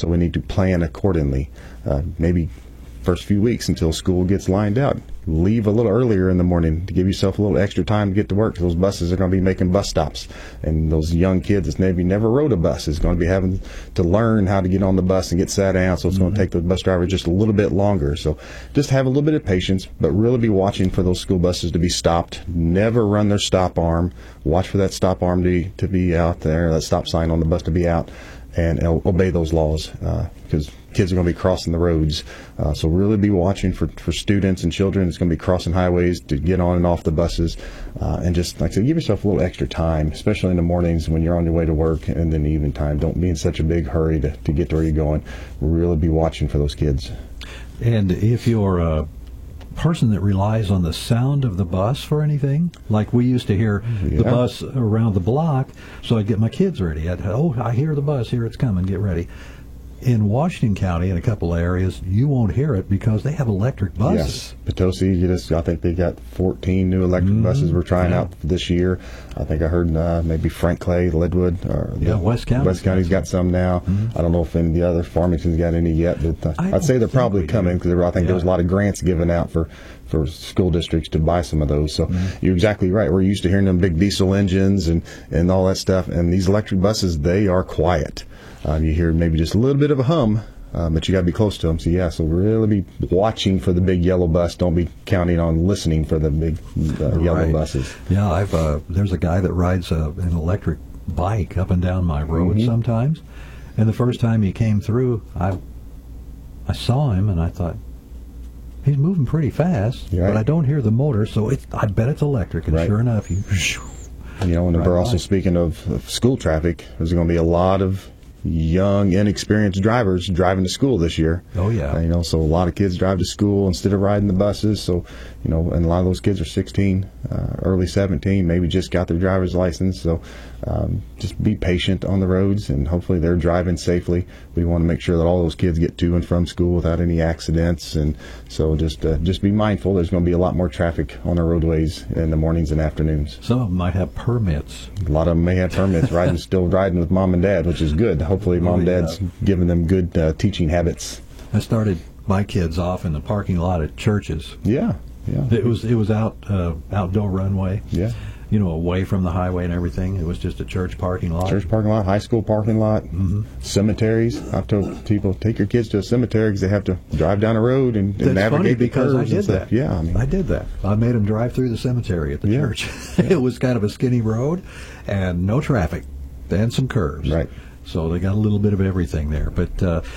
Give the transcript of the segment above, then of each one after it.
So we need to plan accordingly. Maybe first few weeks until school gets lined out, leave a little earlier in the morning to give yourself a little extra time to get to work. Those buses are going to be making bus stops, and those young kids that's maybe never rode a bus is going to be having to learn how to get on the bus and get sat down. So it's going to take the bus driver just a little bit longer. So just have a little bit of patience, but really be watching for those school buses to be stopped. Never run their stop arm. Watch for that stop arm to be out there, that stop sign on the bus to be out, and obey those laws, because kids are going to be crossing the roads. So really be watching for students and children that's going to be crossing highways to get on and off the buses. And just, like I said, give yourself a little extra time, especially in the mornings when you're on your way to work, and then the evening time. Don't be in such a big hurry to get to where you're going. Really be watching for those kids. And if you're a person that relies on the sound of the bus for anything, like we used to hear the bus around the block, so I'd get my kids ready. I hear the bus, here it's coming, get ready. In Washington County, in a couple of areas, you won't hear it because they have electric buses. Yes, Potosi, I think they got 14 new electric buses we're trying out this year. I think I heard maybe Frank Clay, Leadwood, or West County. West County's got some now. I don't know if any of the other Farmington's got any yet, but I'd say they're probably coming, because I think there was a lot of grants given out for school districts to buy some of those. So you're exactly right. We're used to hearing them big diesel engines and all that stuff, and these electric buses, they are quiet. You hear maybe just a little bit of a hum, but you got to be close to them. So really be watching for the big yellow bus. Don't be counting on listening for the big yellow buses. Yeah, there's a guy that rides an electric bike up and down my road sometimes, and the first time he came through, I saw him and I thought, he's moving pretty fast, but I don't hear the motor, so I bet it's electric. And sure enough, and we're also speaking of school traffic. There's going to be a lot of young, inexperienced drivers driving to school this year. Oh, yeah. So a lot of kids drive to school instead of riding the buses. So, and a lot of those kids are 16, early 17, maybe just got their driver's license. So just be patient on the roads, and hopefully they're driving safely. We want to make sure that all those kids get to and from school without any accidents. And so just be mindful. There's going to be a lot more traffic on our roadways in the mornings and afternoons. Some of them might have permits. A lot of them may have permits, still riding with mom and dad, which is good. Hopefully mom and dad's giving them good teaching habits. I started my kids off in the parking lot at churches. Yeah. It was outdoor runway. Yeah. Away from the highway and everything. It was just a church parking lot. Church parking lot, high school parking lot, cemeteries. I've told people, take your kids to a cemetery because they have to drive down a road and navigate the curves. I did that. Yeah, I did that. I made them drive through the cemetery at the church. It was kind of a skinny road and no traffic and some curves. Right. So they got a little bit of everything there. But,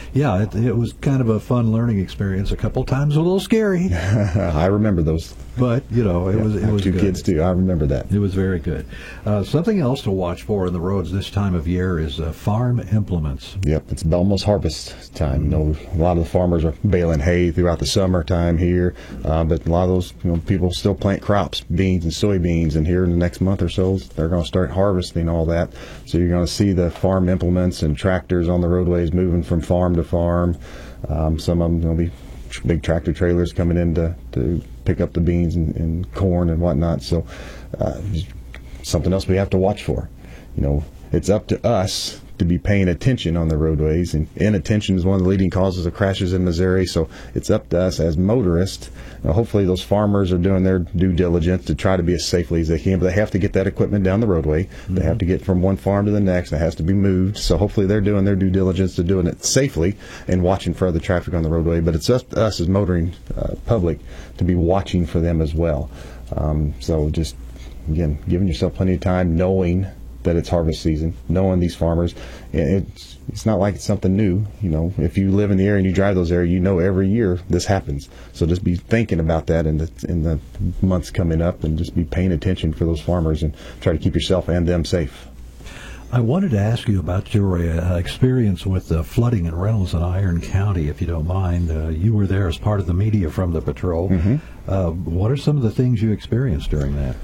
it was kind of a fun learning experience. A couple times a little scary. I remember those. But, it was two good. Kids, too. I remember that. It was very good. Something else to watch for in the roads this time of year is farm implements. Yep, it's almost harvest time. A lot of the farmers are baling hay throughout the summertime here, but a lot of those people still plant crops, beans and soybeans, and here in the next month or so, they're going to start harvesting all that. So you're going to see the farm implements and tractors on the roadways moving from farm to farm. Some of them will be big tractor trailers coming in to pick up the beans and corn and whatnot. So something else we have to watch for. It's up to us to be paying attention on the roadways, and inattention is one of the leading causes of crashes in Missouri. So it's up to us as motorists. Hopefully those farmers are doing their due diligence to try to be as safely as they can, but they have to get that equipment down the roadway. They have to get from one farm to the next. It has to be moved. So hopefully they're doing their due diligence to doing it safely and watching for the traffic on the roadway. But it's up to us as motoring public to be watching for them as well. So just, again, giving yourself plenty of time, knowing that it's harvest season, knowing these farmers. It's not like it's something new. If you live in the area and you drive those areas, every year this happens. So just be thinking about that in the months coming up, and just be paying attention for those farmers and try to keep yourself and them safe. I wanted to ask you about your experience with flooding in Reynolds and Iron County, if you don't mind. You were there as part of the media from the patrol. What are some of the things you experienced during that?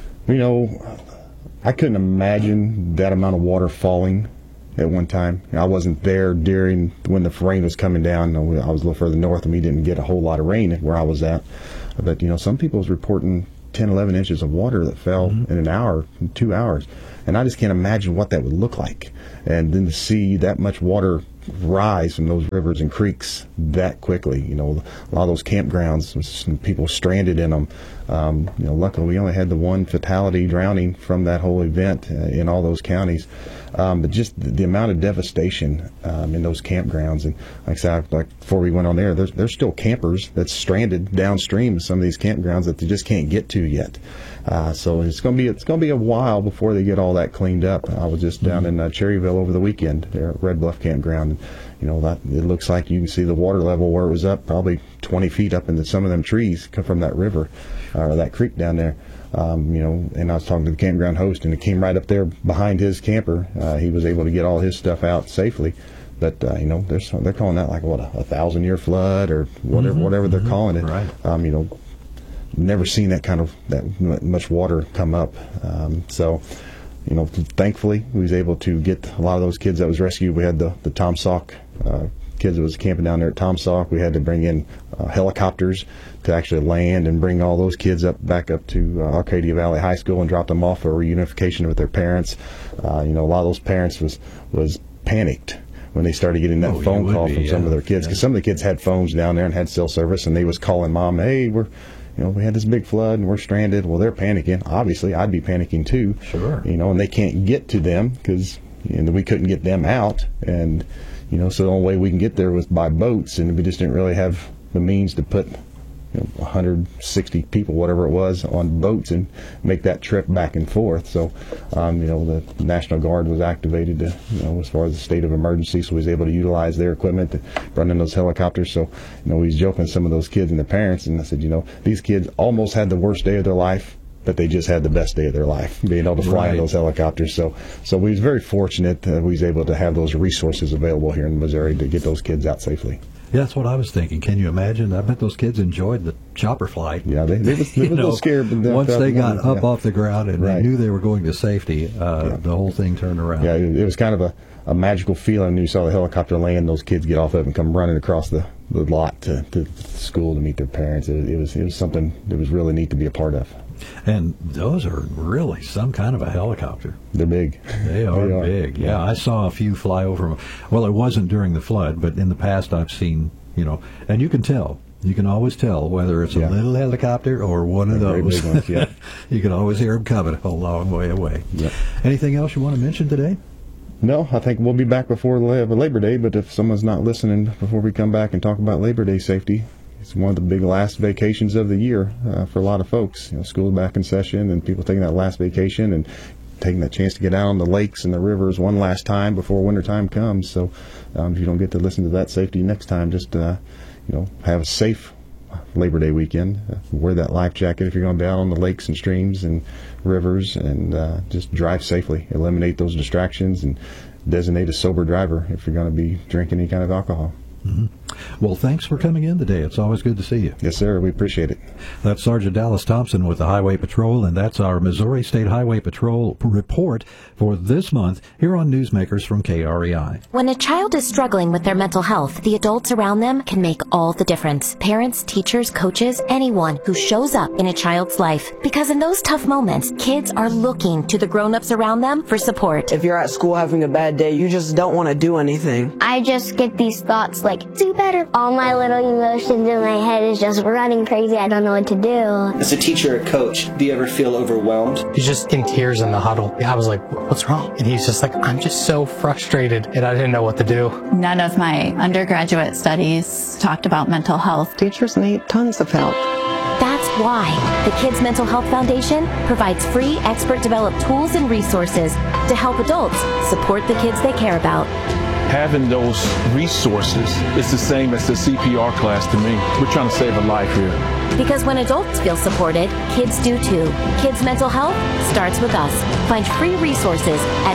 I couldn't imagine that amount of water falling at one time. I wasn't there during when the rain was coming down. I was a little further north, and we didn't get a whole lot of rain where I was at. But, some people was reporting 10, 11 inches of water that fell in an hour, 2 hours. And I just can't imagine what that would look like. And then to see that much water rise from those rivers and creeks that quickly. A lot of those campgrounds, some people stranded in them. Luckily we only had the one fatality drowning from that whole event in all those counties. But just the amount of devastation in those campgrounds, and like I said, before we went on there, there's still campers that's stranded downstream of some of these campgrounds that they just can't get to yet. So it's going to be a while before they get all that cleaned up. I was just down in Cherryville over the weekend there at Red Bluff Campground. And, that it looks like you can see the water level where it was up probably 20 feet up into some of them trees come from that river or that creek down there. And I was talking to the campground host, and it came right up there behind his camper. He was able to get all his stuff out safely. But, they're calling that like, what, a 1,000-year flood or whatever they're calling it. Right. Never seen that much water come up. Thankfully, we was able to get a lot of those kids that was rescued. We had the Tom Sauk kids that was camping down there at Tom Sauk. We had to bring in helicopters to actually land and bring all those kids back up to Arcadia Valley High School and drop them off for reunification with their parents. A lot of those parents was panicked when they started getting that phone call from some of their kids, because some of the kids had phones down there and had cell service, and they was calling mom, hey, we had this big flood and we're stranded. Well, they're panicking. Obviously, I'd be panicking too. Sure. And they can't get to them because we couldn't get them out. And, so the only way we can get there was by boats, and we just didn't really have the means to put 160 people, whatever it was, on boats and make that trip back and forth. So, the National Guard was activated to, as far as the state of emergency, so we was able to utilize their equipment to run in those helicopters. So, we was joking with some of those kids and their parents, and I said, these kids almost had the worst day of their life, but they just had the best day of their life, being able to fly in those helicopters. So we was very fortunate that we was able to have those resources available here in Missouri to get those kids out safely. Yeah, that's what I was thinking. Can you imagine? I bet those kids enjoyed the chopper flight. Yeah, they were a little scared. But once they got up off the ground and they knew they were going to safety, the whole thing turned around. Yeah, it was kind of a magical feeling. You saw the helicopter land, those kids get off of it and come running across the lot to school to meet their parents. It was something that was really neat to be a part of. And those are really some kind of a helicopter. They're big. They are big. Yeah, I saw a few fly over. Well, it wasn't during the flood, but in the past I've seen, and you can tell. You can always tell whether it's a little helicopter or one of those. Big ones, yeah. You can always hear them coming a long way away. Yep. Anything else you want to mention today? No, I think we'll be back before Labor Day, but if someone's not listening before we come back and talk about Labor Day safety, it's one of the big last vacations of the year for a lot of folks. School's back in session, and people taking that last vacation and taking that chance to get out on the lakes and the rivers one last time before wintertime comes. So if you don't get to listen to that safety next time, just have a safe Labor Day weekend. Wear that life jacket if you're going to be out on the lakes and streams and rivers, and just drive safely. Eliminate those distractions and designate a sober driver if you're going to be drinking any kind of alcohol. Mm-hmm. Well, thanks for coming in today. It's always good to see you. Yes, sir. We appreciate it. That's Sergeant Dallas Thompson with the Highway Patrol, and that's our Missouri State Highway Patrol report for this month here on Newsmakers from KREI. When a child is struggling with their mental health, the adults around them can make all the difference. Parents, teachers, coaches, anyone who shows up in a child's life. Because in those tough moments, kids are looking to the grown-ups around them for support. If you're at school having a bad day, you just don't want to do anything. I just get these thoughts like, do better. All my little emotions in my head is just running crazy. I don't know what to do. As a teacher or coach, do you ever feel overwhelmed? He's just in tears in the huddle. I was like, what's wrong? And he's just like, I'm just so frustrated, and I didn't know what to do. None of my undergraduate studies talked about mental health. Teachers need tons of help. That's why the Kids Mental Health Foundation provides free expert-developed tools and resources to help adults support the kids they care about. Having those resources is the same as the CPR class to me. We're trying to save a life here. Because when adults feel supported, kids do too. Kids Mental Health starts with us. Find free resources at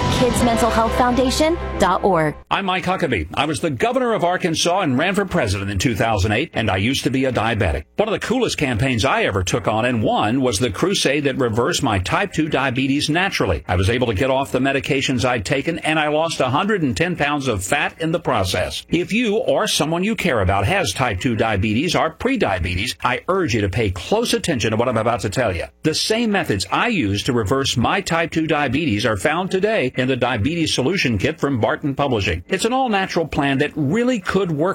kidsmentalhealthfoundation.org. I'm Mike Huckabee. I was the governor of Arkansas and ran for president in 2008, and I used to be a diabetic. One of the coolest campaigns I ever took on and won was the crusade that reversed my type 2 diabetes naturally. I was able to get off the medications I'd taken, and I lost 110 pounds of fat in the process. If you or someone you care about has type 2 diabetes or prediabetes, I urge encourage you to pay close attention to what I'm about to tell you. The same methods I use to reverse my type 2 diabetes are found today in the Diabetes Solution Kit from Barton Publishing. It's an all-natural plan that really could work